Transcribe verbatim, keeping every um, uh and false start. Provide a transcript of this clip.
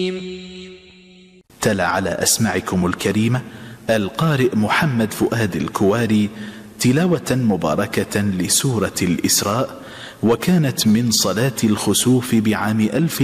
تلا على أسماعكم الكريمة القارئ محمد فؤاد الكواري تلاوة مباركة لسورة الإسراء، وكانت من صلاة الخسوف بعام ألف